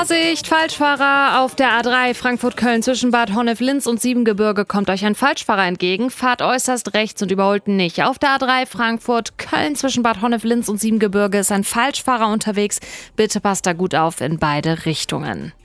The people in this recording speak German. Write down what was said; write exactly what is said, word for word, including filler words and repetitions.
Vorsicht, Falschfahrer auf der A drei Frankfurt-Köln zwischen Bad Honnef-Linz und Siebengebirge kommt euch ein Falschfahrer entgegen. Fahrt äußerst rechts und überholt nicht. Auf der A drei Frankfurt-Köln zwischen Bad Honnef-Linz und Siebengebirge ist ein Falschfahrer unterwegs. Bitte passt da gut auf in beide Richtungen.